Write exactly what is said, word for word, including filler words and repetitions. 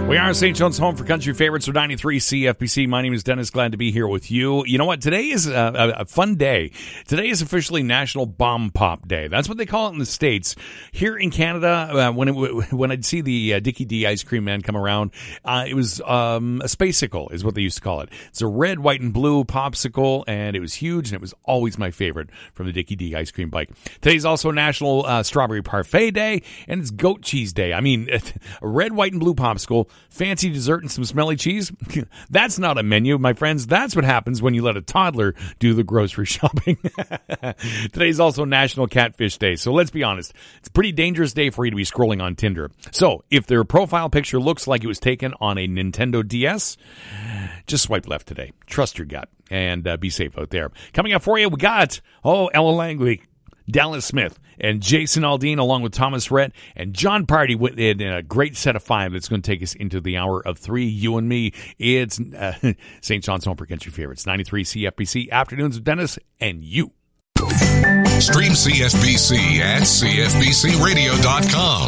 We are Saint John's home for country favorites for ninety-three C F B C. My name is Dennis. Glad to be here with you. You know what? Today is a, a, a fun day. Today is officially National Bomb Pop Day. That's what they call it in the States. Here in Canada, uh, when it, when I'd see the uh, Dickie D ice cream man come around, uh, it was um, a spaceicle is what they used to call it. It's a red, white, and blue popsicle, and it was huge, and it was always my favorite from the Dickie D ice cream bike. Today's also National uh, Strawberry Parfait Day, and it's Goat Cheese Day. I mean, a red, white, and blue popsicle, fancy dessert, and some smelly cheese. That's not a menu, my friends. That's what happens when you let a toddler do the grocery shopping. Today's also National Catfish Day. So let's be honest. It's a pretty dangerous day for you to be scrolling on Tinder. So if their profile picture looks like it was taken on a Nintendo D S, just swipe left today. Trust your gut and uh, be safe out there. Coming up for you, we got, oh, Ella Langley, Dallas Smith, and Jason Aldean, along with Thomas Rhett and John Party, in a great set of five that's going to take us into the hour of three. You and me. It's uh, Saint John's home for country favorites. ninety-three C F B C Afternoons with Dennis and you. Stream C F B C at C F B C radio dot com.